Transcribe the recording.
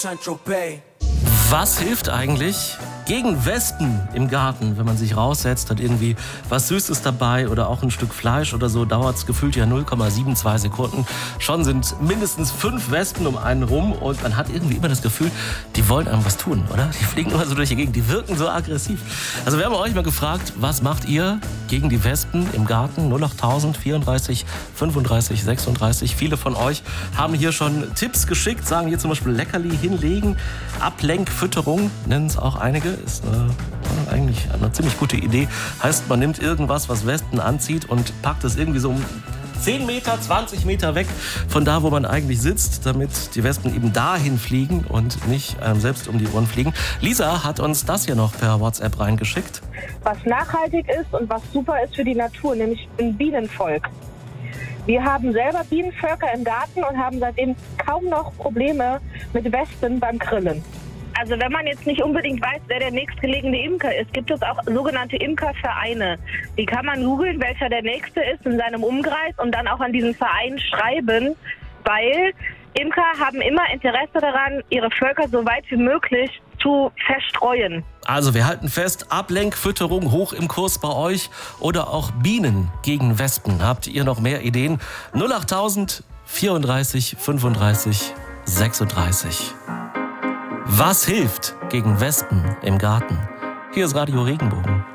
Was hilft eigentlich gegen Wespen im Garten, wenn man sich raussetzt, hat irgendwie was Süßes dabei oder auch ein Stück Fleisch oder so, dauert es gefühlt ja 0,72 Sekunden. Schon sind mindestens 5 Wespen um einen rum und man hat irgendwie immer das Gefühl, die wollen einem was tun, oder? Die fliegen immer so durch die Gegend, die wirken so aggressiv. Also wir haben euch mal gefragt, was macht ihr gegen die Wespen im Garten? 08000 34 35 36. Viele von euch haben hier schon Tipps geschickt, sagen hier zum Beispiel Leckerli hinlegen, Ablenkfütterung, nennen es auch einige. Ist eigentlich eine ziemlich gute Idee. Heißt, man nimmt irgendwas, was Wespen anzieht und packt es irgendwie so um 10 Meter, 20 Meter weg von da, wo man eigentlich sitzt, damit die Wespen eben dahin fliegen und nicht einem selbst um die Ohren fliegen. Lisa hat uns das hier noch per WhatsApp reingeschickt. Was nachhaltig ist und was super ist für die Natur, nämlich ein Bienenvolk. Wir haben selber Bienenvölker im Garten und haben seitdem kaum noch Probleme mit Wespen beim Grillen. Also wenn man jetzt nicht unbedingt weiß, wer der nächstgelegene Imker ist, gibt es auch sogenannte Imkervereine. Die kann man googeln, welcher der nächste ist in seinem Umkreis und dann auch an diesen Verein schreiben, weil Imker haben immer Interesse daran, ihre Völker so weit wie möglich zu verstreuen. Also wir halten fest, Ablenkfütterung hoch im Kurs bei euch oder auch Bienen gegen Wespen. Habt ihr noch mehr Ideen? 08000 34 35 36. Was hilft gegen Wespen im Garten? Hier ist Radio Regenbogen.